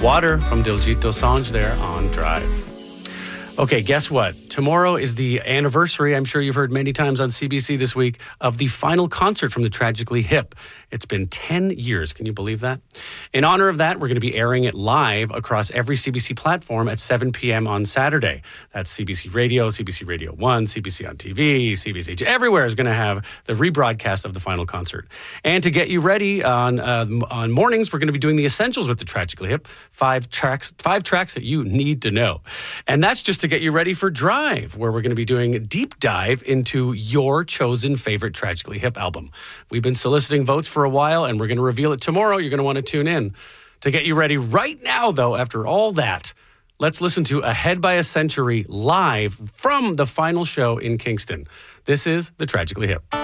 Water from Diljit Dosanjh there on Drive. Okay, guess what? Tomorrow is the anniversary, I'm sure you've heard many times on CBC this week, of the final concert from the Tragically Hip. It's been 10 years. Can you believe that? In honor of that, we're going to be airing it live across every CBC platform at 7 p.m. on Saturday. That's CBC Radio, CBC Radio 1, CBC on TV, CBC. Everywhere is going to have the rebroadcast of the final concert. And to get you ready on mornings, we're going to be doing the essentials with the Tragically Hip. Five tracks that you need to know. And that's just to get you ready for Drive, where we're going to be doing a deep dive into your chosen favorite Tragically Hip album. We've been soliciting votes for a while, and we're going to reveal it tomorrow. You're going to want to tune in. To get you ready right now, though, after all that, let's listen to Ahead by a Century live from the final show in Kingston. This is the Tragically Hip.